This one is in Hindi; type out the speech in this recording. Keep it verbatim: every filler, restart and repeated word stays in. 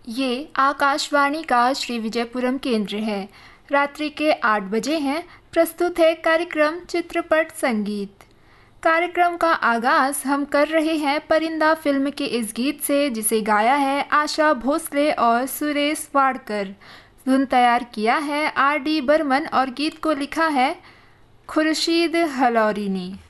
ये आकाशवाणी का श्री विजयपुरम केंद्र है। रात्रि के आठ बजे हैं। प्रस्तुत है कार्यक्रम चित्रपट संगीत। कार्यक्रम का आगाज हम कर रहे हैं परिंदा फिल्म के इस गीत से, जिसे गाया है आशा भोसले और सुरेश वाडकर। धुन तैयार किया है आर डी बर्मन और गीत को लिखा है खुर्शीद हलौरी ने।